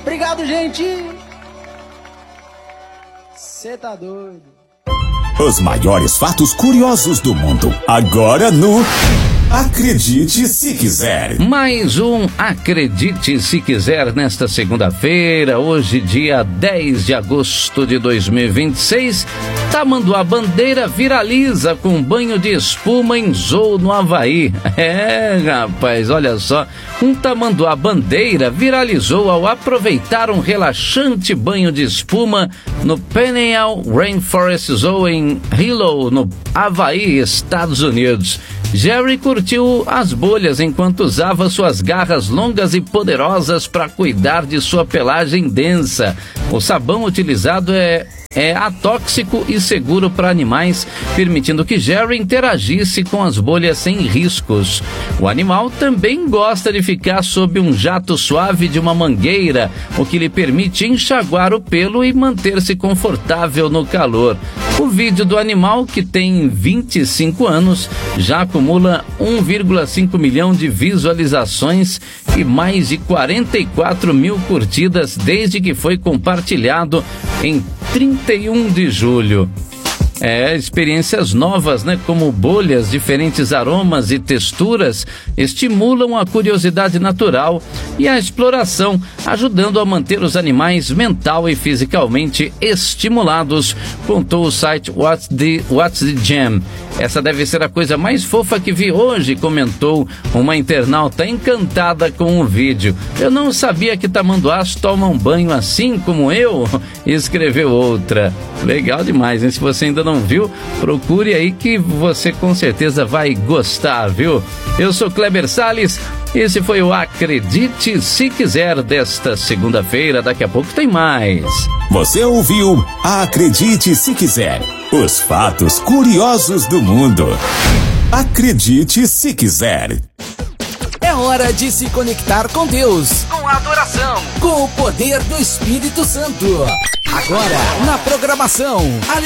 Obrigado, gente. Cê tá doido. Os maiores fatos curiosos do mundo, agora no Acredite Se Quiser. Mais um Acredite Se Quiser nesta segunda-feira, hoje dia 10 de agosto de 2026. Tamanduá Bandeira viraliza com banho de espuma em zoo no Havaí. É, rapaz, olha só. Um Tamanduá Bandeira viralizou ao aproveitar um relaxante banho de espuma no Peneal Rainforest Zoo em Hilo, no Havaí, Estados Unidos. Jerry curtiu as bolhas enquanto usava suas garras longas e poderosas para cuidar de sua pelagem densa. O sabão utilizado é atóxico e seguro para animais, permitindo que Jerry interagisse com as bolhas sem riscos. O animal também gosta de ficar sob um jato suave de uma mangueira, o que lhe permite enxaguar o pelo e manter-se confortável no calor. O vídeo do animal, que tem 25 anos, já acumula 1,5 milhão de visualizações e mais de 44 mil curtidas desde que foi compartilhado em 31 de julho. Experiências novas, né, como bolhas, diferentes aromas e texturas, estimulam a curiosidade natural e a exploração, ajudando a manter os animais mental e fisicamente estimulados, contou o site What's the Jam. Essa deve ser a coisa mais fofa que vi hoje, comentou uma internauta encantada com o vídeo. Eu não sabia que tamanduás tomam banho assim como eu, escreveu outra. Legal demais, hein? Se você ainda não viu, procure aí que você com certeza vai gostar, viu? Eu sou Kleber Salles, esse foi o Acredite Se Quiser desta segunda-feira, daqui a pouco tem mais. Você ouviu Acredite Se Quiser, os fatos curiosos do mundo. Acredite Se Quiser. É hora de se conectar com Deus, com a adoração, com o poder do Espírito Santo. Agora, na programação